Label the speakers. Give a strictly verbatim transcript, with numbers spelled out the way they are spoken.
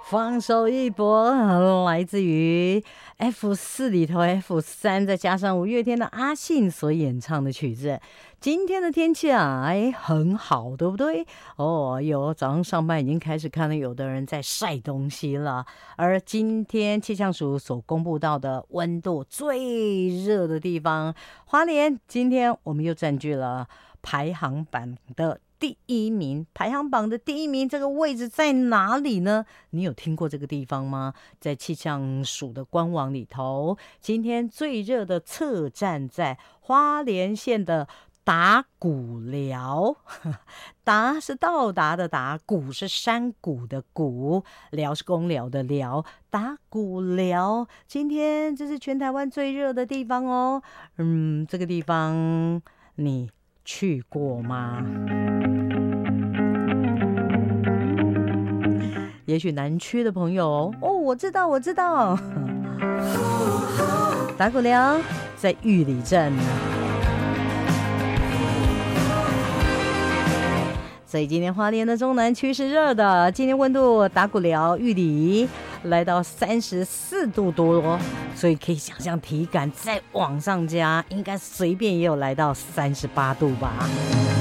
Speaker 1: 放手一搏，来自于 F 四 里头 F 三，再加上五月天的阿信所演唱的曲子。今天的天气啊，哎，很好，对不对？哦，有早上上班已经开始看到有的人在晒东西了。而今天气象署所公布到的温度最热的地方，花莲，今天我们又占据了排行榜的第一名，排行榜的第一名，这个位置在哪里呢？你有听过这个地方吗？在气象署的官网里头，今天最热的测站在花莲县的打鼓寮，达是到达的达，谷是山谷的谷，寮是公寮的寮，打鼓寮。今天这是全台湾最热的地方哦。嗯，这个地方你去过吗？也许南区的朋友哦，我知道，我知道，打鼓寮在玉里镇。所以今天花莲的中南区是热的，今天温度打鼓寮玉里来到三十四度多，所以可以想象体感再往上加，应该随便也有来到三十八度吧。